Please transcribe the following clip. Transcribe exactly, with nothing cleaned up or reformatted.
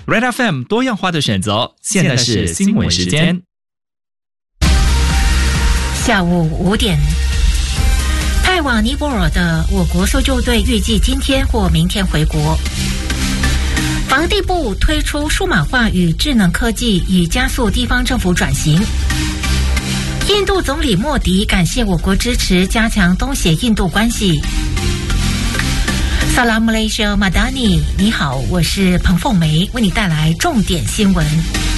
Red F M 多样化的选择，现在是新闻时间。 下午五点，派往尼泊尔的我国搜救队预计今天或明天回国。房地部推出数码化与智能科技，以加速地方政府转型。印度总理莫迪感谢我国支持加强东协印度关系。萨拉姆雷西马达尼，你好，我是彭凤梅，为你带来重点新闻。